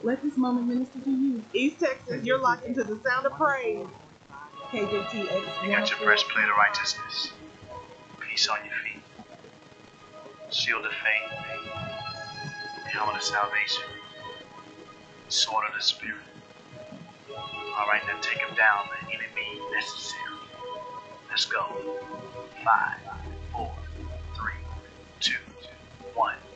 Let this moment minister to you. East Texas, you're locked into the sound of praise. KJTX. You got your breastplate of righteousness, peace on your feet, shield of faith, helmet of salvation, sword of the Spirit. All right, then take him down. The enemy necessary. Let's go. 5, 4, 3, 2, 1.